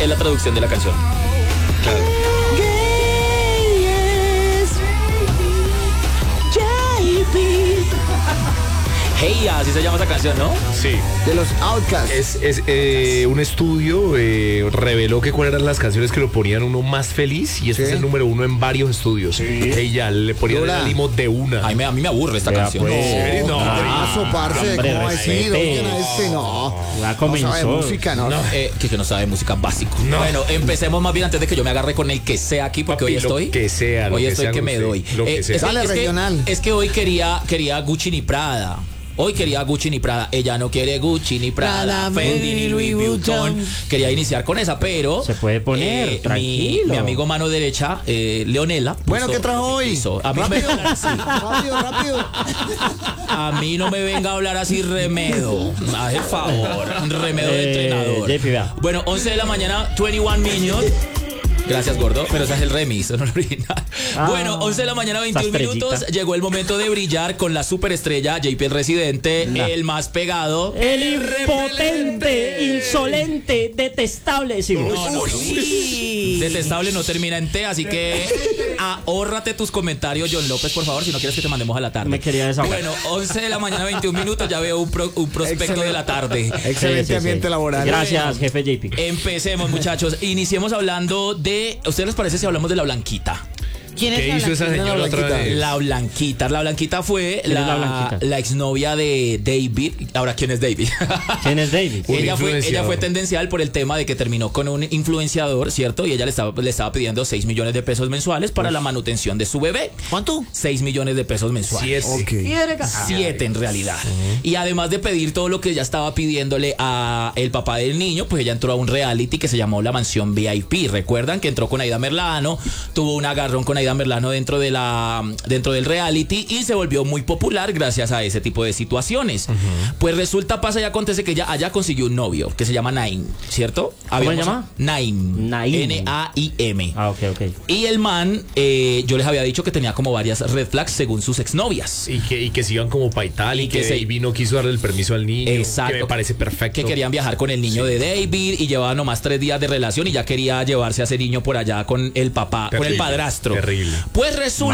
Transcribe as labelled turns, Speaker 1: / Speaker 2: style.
Speaker 1: es la traducción de la canción.
Speaker 2: Claro.
Speaker 1: Hey, así se llama esa canción, ¿no?
Speaker 3: Sí.
Speaker 2: De los Outcasts.
Speaker 3: Un estudio reveló que cuáles eran las canciones que lo ponían uno más feliz y este es el número 1 en varios estudios. Sí. Ella le ponían el ánimo de una.
Speaker 1: A mí me aburre esta canción.
Speaker 3: Pues,
Speaker 2: No, parce,
Speaker 4: hombre,
Speaker 2: ¿cómo decir?
Speaker 4: respete.
Speaker 2: Oigan a este, no.
Speaker 4: Ya
Speaker 2: No
Speaker 4: comenzó.
Speaker 2: sabe música, ¿no?
Speaker 1: Que no sabe música básico.
Speaker 3: No.
Speaker 1: Bueno, empecemos más bien antes de que yo me agarre con el que sea aquí, porque
Speaker 3: Papi,
Speaker 1: hoy estoy.
Speaker 3: Lo que sea, lo
Speaker 1: hoy
Speaker 3: que
Speaker 1: estoy
Speaker 3: sea,
Speaker 1: que me
Speaker 3: usted,
Speaker 1: doy.
Speaker 3: lo que sea.
Speaker 2: Sale regional.
Speaker 1: Es que hoy quería Gucci ni Prada. Hoy quería Gucci ni Prada. Ella no quiere Gucci ni Prada, Fendi ni Louis Vuitton. Quería iniciar con esa, pero
Speaker 4: Se puede poner, tranquilo.
Speaker 1: mi amigo mano derecha, Leonela.
Speaker 2: Bueno, ¿qué trajo hoy?
Speaker 1: A mí,
Speaker 2: Rápido.
Speaker 1: a mí no me venga a hablar así remedo. Haz el favor. Remedo de entrenador.
Speaker 4: JP, vea.
Speaker 1: Bueno, 11 de la mañana, 21 minutes. Gracias, gordo, pero ese es el remix, no el original. Bueno, 11 de la mañana, 21 minutos. Llegó el momento de brillar con la superestrella JP el Residente, el más pegado.
Speaker 4: El impotente, insolente, detestable. Sí,
Speaker 1: Detestable no termina en T, así que ahórrate tus comentarios, John López, por favor, si no quieres que te mandemos a la tarde.
Speaker 4: Me quería desahogar.
Speaker 1: Bueno, 11 de la mañana, 21 minutos, ya veo un prospecto
Speaker 2: Excelente.
Speaker 1: de la tarde.
Speaker 2: Excelente ambiente laboral.
Speaker 4: Gracias, jefe JP.
Speaker 1: Empecemos, muchachos. Iniciemos hablando de... ¿A ustedes les parece si hablamos de la Blanquita?
Speaker 2: ¿Quién
Speaker 3: ¿Qué hizo esa señora otra vez?
Speaker 1: La Blanquita. La Blanquita fue
Speaker 4: ¿Quién es la Blanquita?
Speaker 1: la exnovia de David. Ahora, ¿quién es David?
Speaker 4: ¿Quién es David?
Speaker 3: Un
Speaker 1: ella fue
Speaker 3: influenciador.
Speaker 1: tendencial por el tema de que terminó con un influenciador, ¿cierto? Y ella le estaba pidiendo 6 millones de pesos mensuales para la manutención de su bebé.
Speaker 2: ¿Cuánto?
Speaker 1: 6 millones de pesos mensuales.
Speaker 3: 7.
Speaker 2: Ok.
Speaker 1: 7 en realidad. Y además de pedir todo lo que ella estaba pidiéndole a el papá del niño, pues ella entró a un reality que se llamó La Mansión VIP. Recuerdan que entró con Aida Merlano, tuvo un agarrón con Aida Merlano dentro del reality y se volvió muy popular gracias a ese tipo de situaciones. Pues resulta, pasa y acontece que ella allá consiguió un novio que se llama Naim, ¿cierto?
Speaker 4: ¿Cómo se llama?
Speaker 1: Naim.
Speaker 4: Naim.
Speaker 1: N-A-I-M.
Speaker 4: Ah, ok.
Speaker 1: Y el man, yo les había dicho que tenía como varias red flags según sus exnovias.
Speaker 3: Y que se iban como para Italia y que David no quiso darle el permiso al niño.
Speaker 1: Exacto.
Speaker 3: Que me parece perfecto.
Speaker 1: Que querían viajar con el niño de David y llevaban nomás 3 días de relación y ya quería llevarse a ese niño por allá con el papá,
Speaker 3: Terrible,
Speaker 1: con el padrastro.
Speaker 3: terrible.
Speaker 1: Pues resulta